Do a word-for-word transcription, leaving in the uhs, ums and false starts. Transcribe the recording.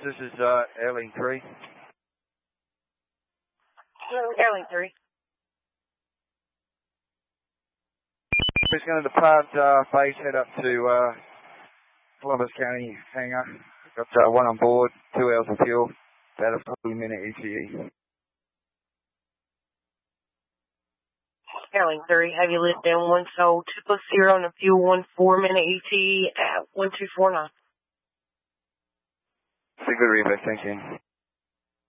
this is uh, Airlink three. Airlink three. Just going to depart uh, base, head up to uh, Columbus County hangar. Got uh, one on board, two hours of fuel, about a forty minute E T E. Airlink three, heavy lift down one soul, two plus zero and a fuel one four minute E T E at one two four nine. It's a good readback, thank you.